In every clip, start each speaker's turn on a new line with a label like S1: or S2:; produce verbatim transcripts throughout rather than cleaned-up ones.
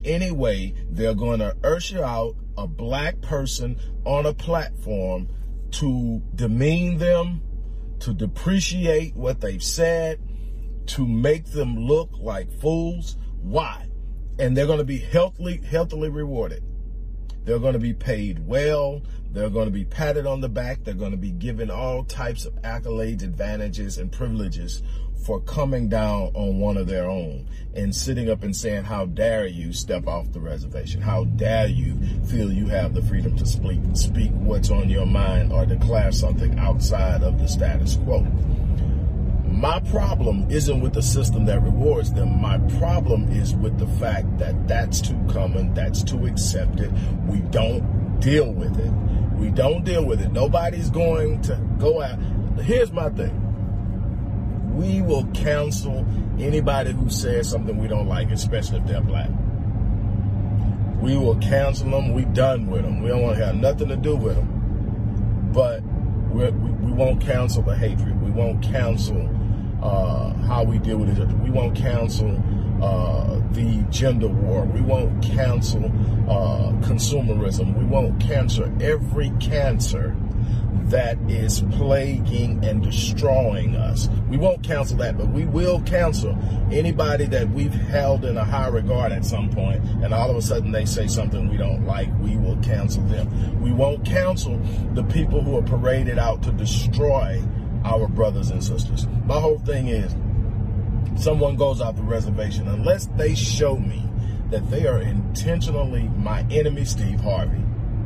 S1: any way they're going to usher out a black person on a platform to demean them, to depreciate what they've said, to make them look like fools. Why? And they're going to be healthily, healthily rewarded. They're going to be paid well. They're going to be patted on the back. They're going to be given all types of accolades, advantages, and privileges for coming down on one of their own and sitting up and saying, how dare you step off the reservation? How dare you feel you have the freedom to speak, speak what's on your mind or declare something outside of the status quo? My problem isn't with the system that rewards them. My problem is with the fact that that's too common, that's too accepted. We don't deal with it. We don't deal with it. Nobody's going to go out. Here's my thing. We will cancel anybody who says something we don't like, especially if they're black. We will cancel them. We're done with them. We don't want to have nothing to do with them. But we're, we we won't cancel the hatred. We won't cancel uh, how we deal with each other. We won't cancel uh, the gender war. We won't cancel uh, consumerism. We won't cancel every cancer that is plaguing and destroying us. We won't cancel that, but we will cancel anybody that we've held in a high regard at some point, and all of a sudden they say something we don't like. We will cancel them. We won't cancel the people who are paraded out to destroy our brothers and sisters. My whole thing is, someone goes off the reservation, unless they show me that they are intentionally my enemy, Steve Harvey,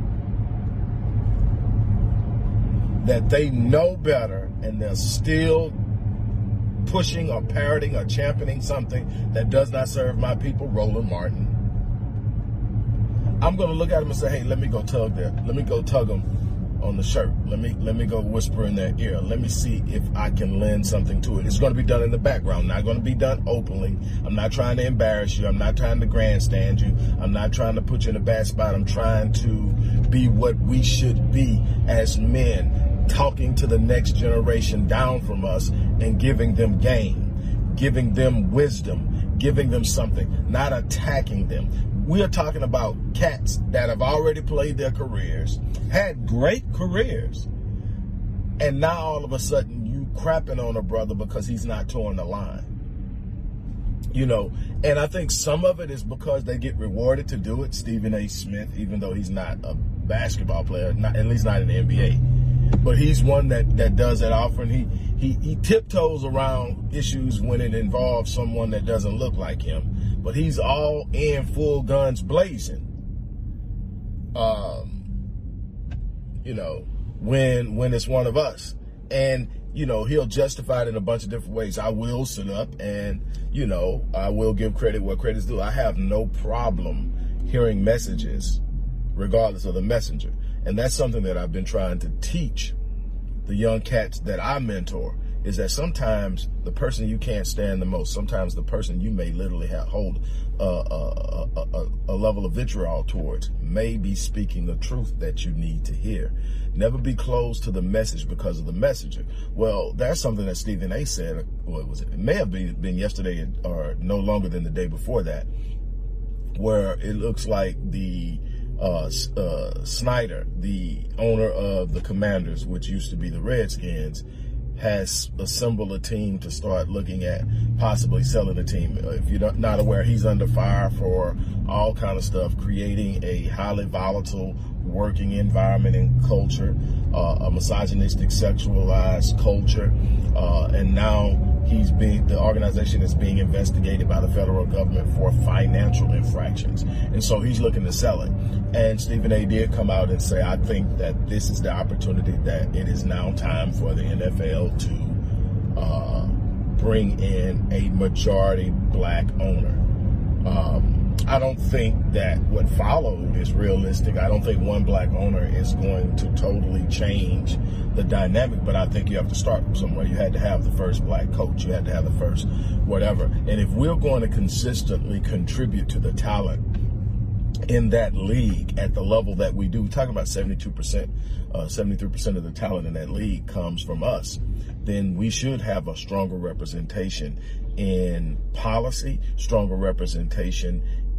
S1: that they know better and they're still pushing or parroting or championing something that does not serve my people, Roland Martin, I'm going to look at them and say, hey, let me go tug there. Let me go tug them on the shirt. Let me let me go whisper in their ear. Let me see if I can lend something to it. It's going to be done in the background, not going to be done openly. I'm not trying to embarrass you. I'm not trying to grandstand you. I'm not trying to put you in a bad spot. I'm trying to be what we should be as men, talking to the next generation down from us and giving them game, giving them wisdom, giving them something, not attacking them. We are talking about cats that have already played their careers, had great careers, and now all of a sudden you crapping on a brother because he's not towing the line. You know, and I think some of it is because they get rewarded to do it. Stephen A. Smith, even though he's not a basketball player, not, at least not in the N B A, but he's one that, that does that often. He, he, he tiptoes around issues when it involves someone that doesn't look like him, but he's all in full guns blazing. Um, you know, when, when it's one of us, and, you know, he'll justify it in a bunch of different ways. I will sit up and, you know, I will give credit where credit's due. I have no problem hearing messages regardless of the messenger. And that's something that I've been trying to teach the young cats that I mentor, is that sometimes the person you can't stand the most, sometimes the person you may literally have hold uh, a, a, a, a level of vitriol towards, may be speaking the truth that you need to hear. Never be closed to the message because of the messenger. Well, that's something that Stephen A. said, well, it, was, it may have been, been yesterday or no longer than the day before that, where it looks like the Uh, uh, Snyder, the owner of the Commanders, which used to be the Redskins, has assembled a team to start looking at possibly selling the team. If you're not aware, he's under fire for all kind of stuff, creating a highly volatile working environment and culture, uh, a misogynistic, sexualized culture, uh, and now he's being, the organization is being investigated by the federal government for financial infractions. And so he's looking to sell it. And Stephen A. did come out and say, I think that this is the opportunity, that it is now time for the N F L to uh, bring in a majority black owner. Um, I don't think that what followed is realistic. I don't think one black owner is going to totally change the dynamic, but I think you have to start from somewhere. You had to have the first black coach. You had to have the first whatever. And if we're going to consistently contribute to the talent in that league at the level that we do, we're talking about seventy-two percent, uh, seventy-three percent of the talent in that league comes from us, then we should have a stronger representation in policy, stronger representation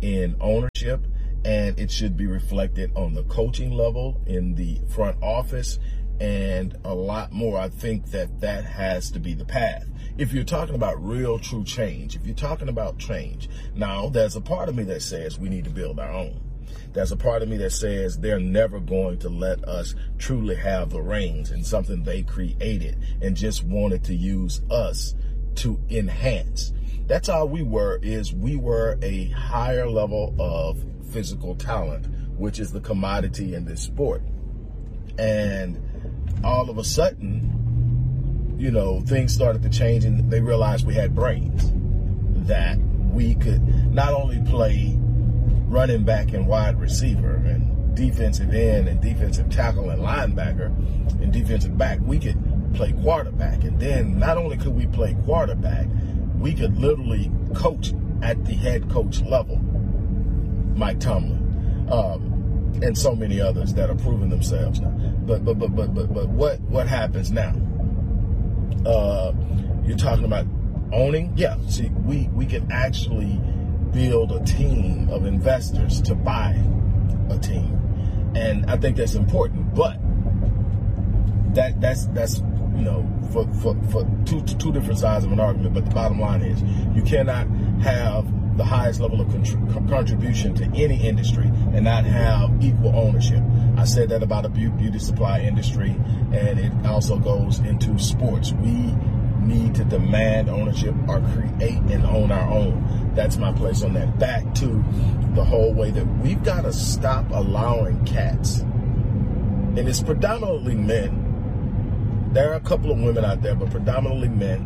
S1: in ownership, and it should be reflected on the coaching level, in the front office, and a lot more. I think that that has to be the path. If you're talking about real, true change, if you're talking about change, now there's a part of me that says we need to build our own. There's a part of me that says they're never going to let us truly have the reins in something they created and just wanted to use us to enhance. That's how we were, is we were a higher level of physical talent, which is the commodity in this sport. And all of a sudden, you know, things started to change, and they realized we had brains, that we could not only play running back and wide receiver and defensive end and defensive tackle and linebacker and defensive back, we could play quarterback. And then not only could we play quarterback, we could literally coach at the head coach level. Mike Tomlin, um, and so many others that are proving themselves now. But but but but but but what what happens now? Uh, you're talking about owning. Yeah. See, we we can actually build a team of investors to buy a team, and I think that's important. But that that's that's you know for for for two two different sides of an argument. But the bottom line is, you cannot have the highest level of contr- contribution to any industry and not have equal ownership. I said that about a beauty supply industry, and it also goes into sports. We need to demand ownership or create and own our own. That's my place on that. Back to the whole way that we've got to stop allowing cats, and it's predominantly men. There are a couple of women out there, but predominantly men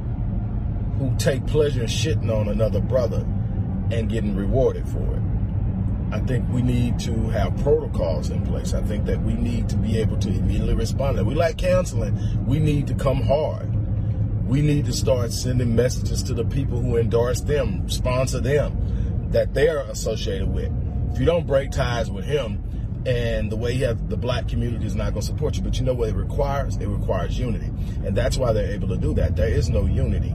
S1: who take pleasure in shitting on another brother and getting rewarded for it. I think we need to have protocols in place. I think that we need to be able to immediately respond. We like counseling. We need to come hard. We need to start sending messages to the people who endorse them, sponsor them, that they're associated with. If you don't break ties with him, and the way you have the black community is not going to support you. But you know what it requires? It requires unity. And that's why they're able to do that. There is no unity.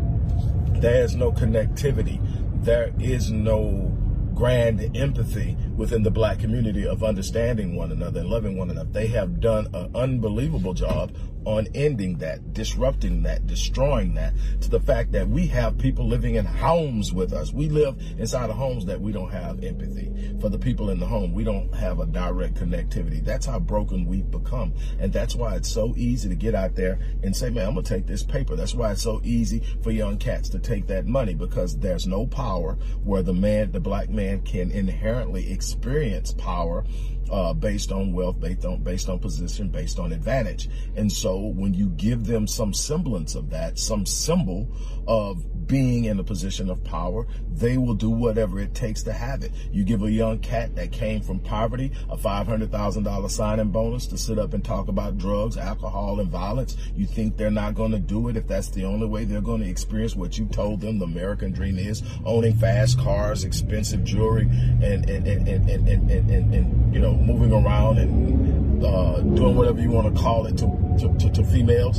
S1: There is no connectivity. There is no grand empathy within the black community of understanding one another and loving one another. They have done an unbelievable job on ending that, disrupting that, destroying that, to the fact that we have people living in homes with us. We live inside of homes that we don't have empathy for the people in the home. We don't have a direct connectivity. That's how broken we've become. And that's why it's so easy to get out there and say, man, I'm going to take this paper. That's why it's so easy for young cats to take that money, because there's no power where the man, the black man, can inherently experience power uh, based on wealth, based on, based on position, based on advantage. And so when you give them some semblance of that, some symbol of being in a position of power, they will do whatever it takes to have it. You give a young cat that came from poverty a five hundred thousand dollars signing bonus to sit up and talk about drugs, alcohol, and violence. You think they're not going to do it if that's the only way they're going to experience what you told them the American dream is, owning fast cars, expensive jewelry, and, and, and, and, and, and, and, and you know, moving around and uh, doing whatever you want to call it to, to, to, to females?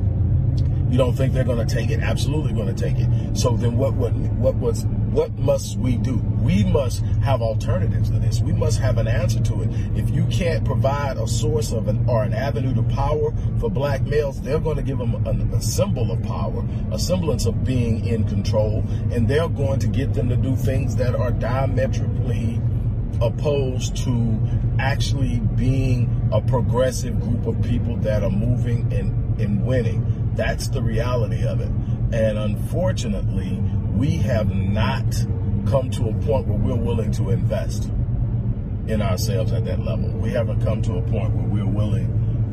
S1: You don't think they're going to take it? Absolutely going to take it. So then what what what was what must we do? We must have alternatives to this. We must have an answer to it. If you can't provide a source of an or an avenue to power for black males, they're going to give them a, a symbol of power, a semblance of being in control, and they're going to get them to do things that are diametrically opposed to actually being a progressive group of people that are moving and, and winning. That's the reality of it. And unfortunately, we have not come to a point where we're willing to invest in ourselves at that level. We haven't come to a point where we're willing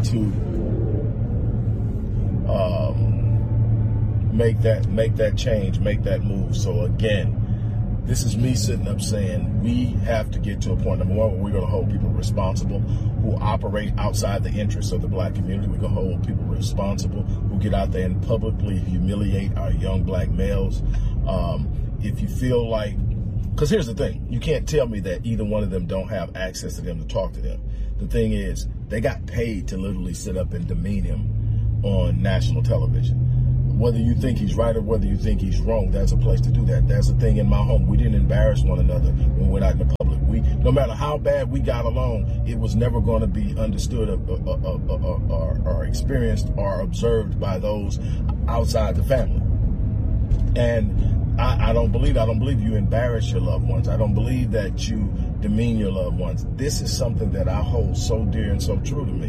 S1: to um, make that make that change, make that move. So again, this is me sitting up saying we have to get to a point, number one, where we're going to hold people responsible who operate outside the interests of the black community. We're going to hold people responsible who get out there and publicly humiliate our young black males. Um, if you feel like, because here's the thing, you can't tell me that either one of them don't have access to them to talk to them. The thing is, they got paid to literally sit up and demean him on national television. whether you think he's right or whether you think he's wrong, there's a place to do that. That's the thing in my home. We didn't embarrass one another when we went out in the public. We, no matter how bad we got along, it was never going to be understood or, or, or, or, or experienced or observed by those outside the family. And I, I don't believe, I don't believe you embarrass your loved ones. I don't believe that you demean your loved ones. This is something that I hold so dear and so true to me.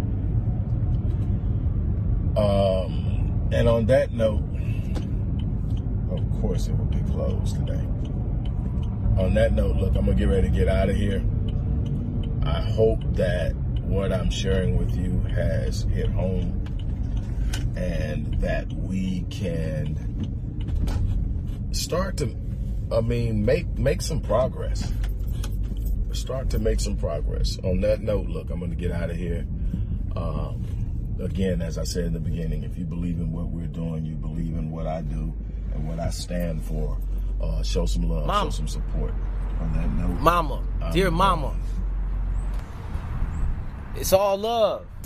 S1: Um, and on that note, of course it will be closed today. On that note, look, I'm going to get ready to get out of here. I hope that what I'm sharing with you has hit home and that we can start to, I mean, make, make some progress. Start to make some progress. On that note, look, I'm going to get out of here. Um, again, as I said in the beginning, if you believe in what we're doing, you believe in what I do and what I stand for, uh, show some love,
S2: Mama.
S1: show some support. On that note,
S2: Mama,
S1: I'm
S2: dear
S1: done.
S2: mama, it's all love.